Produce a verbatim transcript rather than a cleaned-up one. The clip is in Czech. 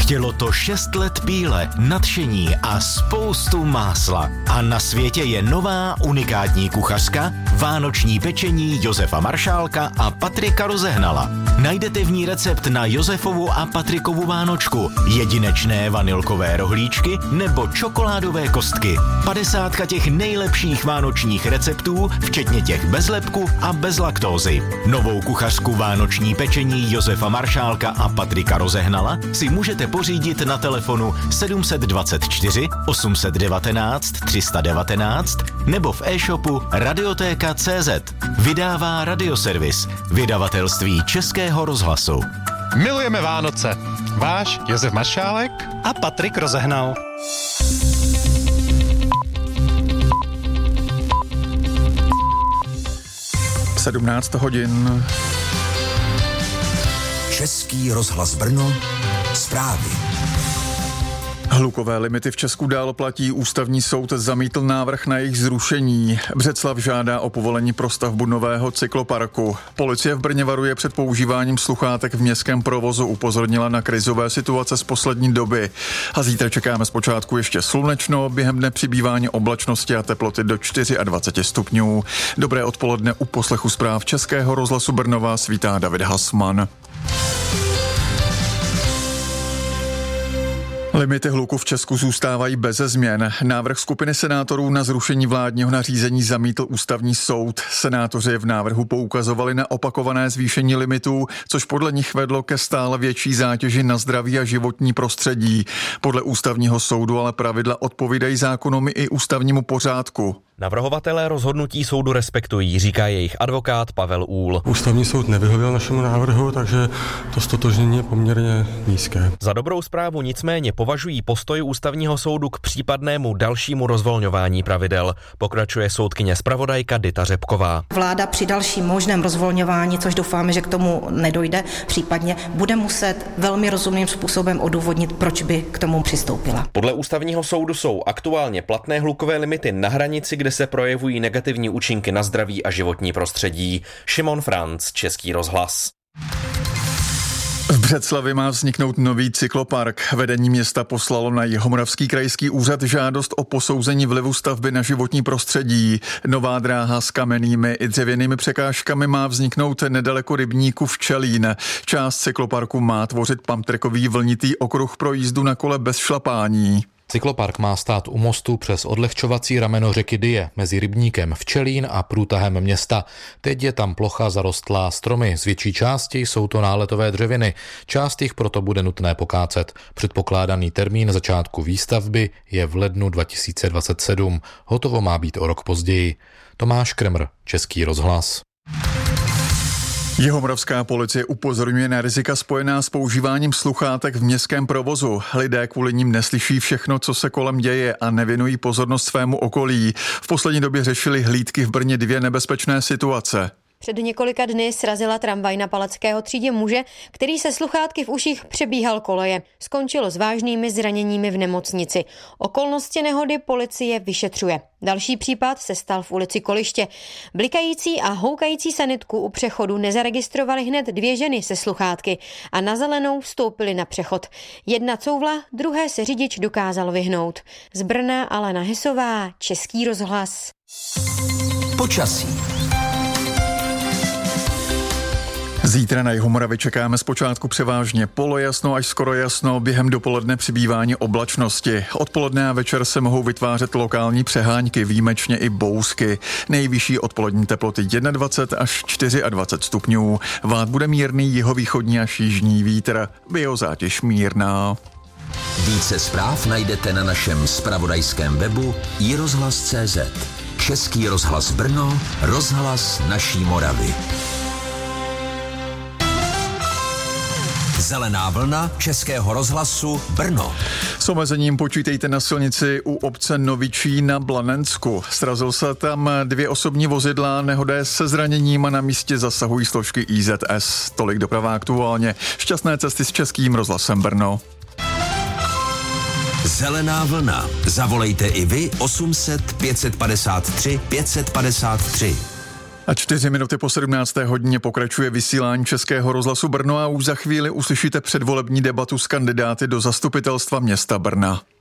Chtělo to šest let píle, nadšení a spoustu másla. A na světě je nová unikátní kuchařka, vánoční pečení Josefa Maršálka a Patrika Rozehnala. Najdete v ní recept na Josefovu a Patrikovu vánočku, jedinečné vanilkové rohlíčky nebo čokoládové kostky. Padesátka těch nejlepších vánočních receptů, včetně těch bez lepku a bez laktózy. Novou kuchařku vánoční pečení Josefa Maršálka a Patrika Rozehnala si můžete pořídit na telefonu sedm dva čtyři osm jedna devět tři jedna devět nebo v e-shopu radiotéka tečka cé zet. Vydává Radioservis, vydavatelství Českého rozhlasu. Milujeme Vánoce. Váš Josef Maršálek a Patrik Rozehnal. sedmnáct hodin. Český rozhlas Brno. Zprávy. Hlukové limity v Česku dál platí. Ústavní soud zamítl návrh na jejich zrušení. Břeclav žádá o povolení pro stavbu nového cykloparku. Policie v Brně varuje před používáním sluchátek v městském provozu, upozornila na krizové situace z poslední doby. A zítra čekáme zpočátku ještě slunečno, během dne přibývání oblačnosti a teploty do dvacet čtyři stupňů. Dobré odpoledne, u poslechu zpráv Českého rozhlasu Brno vás vítá David Hasman. Limity hluku v Česku zůstávají beze změn. Návrh skupiny senátorů na zrušení vládního nařízení zamítl ústavní soud. Senátoři v návrhu poukazovali na opakované zvýšení limitů, což podle nich vedlo ke stále větší zátěži na zdraví a životní prostředí. Podle ústavního soudu ale pravidla odpovídají zákonům i ústavnímu pořádku. Navrhovatelé rozhodnutí soudu respektují, říká jejich advokát Pavel Úl. Ústavní soud nevyhověl našemu návrhu, takže to ztotožnění je poměrně nízké. Za dobrou zprávu nicméně považují postoj ústavního soudu k případnému dalšímu rozvolňování pravidel. Pokračuje soudkyně zpravodajka Dita Řepková. Vláda při dalším možném rozvolňování, což doufáme, že k tomu nedojde, případně bude muset velmi rozumným způsobem odůvodnit, proč by k tomu přistoupila. Podle ústavního soudu jsou aktuálně platné hlukové limity na hranici, kde se projevují negativní účinky na zdraví a životní prostředí. Šimon Franc, Český rozhlas. V Břeclavi má vzniknout nový cyklopark. Vedení města poslalo na Jihomoravský krajský úřad žádost o posouzení vlivu stavby na životní prostředí. Nová dráha s kamennými i dřevěnými překážkami má vzniknout nedaleko rybníku Včelín. Část cykloparku má tvořit pumptrackový vlnitý okruh pro jízdu na kole bez šlapání. Cyklopark má stát u mostu přes odlehčovací rameno řeky Dyje mezi rybníkem Včelín a průtahem města. Teď je tam plocha zarostlá stromy, z větší části jsou to náletové dřeviny, část jich proto bude nutné pokácet. Předpokládaný termín začátku výstavby je v lednu dva tisíce dvacet sedm, hotovo má být o rok později. Tomáš Kremr, Český rozhlas. Jihomoravská policie upozorňuje na rizika spojená s používáním sluchátek v městském provozu. Lidé kvůli nim neslyší všechno, co se kolem děje a nevěnují pozornost svému okolí. V poslední době řešili hlídky v Brně dvě nebezpečné situace. Před několika dny srazila tramvaj na Palackého třídě muže, který se sluchátky v uších přebíhal koleje. Skončilo s vážnými zraněními v nemocnici. Okolnosti nehody policie vyšetřuje. Další případ se stal v ulici Koliště. Blikající a houkající sanitku u přechodu nezaregistrovali hned dvě ženy se sluchátky a na zelenou vstoupili na přechod. Jedna couvla, druhé se řidič dokázal vyhnout. Z Brna Alena Hesová, Český rozhlas. Počasí. Zítra na Jihomoravě čekáme zpočátku převážně polojasno až skoro jasno, během dopoledne přibývání oblačnosti. Odpoledne a večer se mohou vytvářet lokální přehánky, výjimečně i bouzky. Nejvyšší odpolední teploty dvacet jedna až dvacet čtyři stupňů. Vát bude mírný jihovýchodní až jižní vítr, biozátěž mírná. Více zpráv najdete na našem zpravodajském webu i rozhlas tečka cé zet. Český rozhlas Brno, rozhlas naší Moravy. Zelená vlna Českého rozhlasu Brno. S omezením počítejte na silnici u obce Novičí na Blanensku. Srazil se tam dvě osobní vozidla, nehoda se zraněním a na místě zasahují složky í zet es. Tolik doprava aktuálně. Šťastné cesty s Českým rozhlasem Brno. Zelená vlna. Zavolejte i vy osm set pět set padesát tři pět set padesát tři. A čtyři minuty po sedmnácté hodině pokračuje vysílání Českého rozhlasu Brno a už za chvíli uslyšíte předvolební debatu s kandidáty do zastupitelstva města Brna.